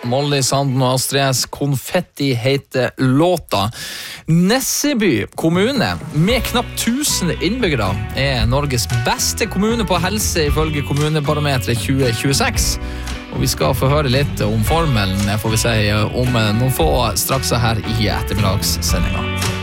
Molly Sanden og Astrid S. Konfetti heter låta. Nesseby kommune, med knapt 1000 innbyggere, er Norges beste kommune på helse ifølge kommunebarometeret 2026. Og vi skal få høre litt om formelen, får vi si, om noen få straks her i ettermiddagssendinga.